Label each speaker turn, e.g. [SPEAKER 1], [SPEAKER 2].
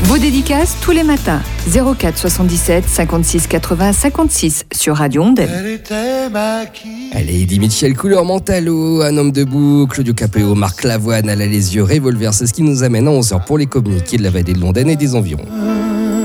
[SPEAKER 1] Vos dédicaces tous les matins. 04 77 56 80 56 sur Radio Ondem.
[SPEAKER 2] Allez, Eddie Mitchell, couleur Mentalo, Un homme debout, Claudio Capéo, Marc Lavoine, Elle a les yeux revolver. C'est ce qui nous amène à 11h pour les communiqués de la vallée de Londaine et des environs.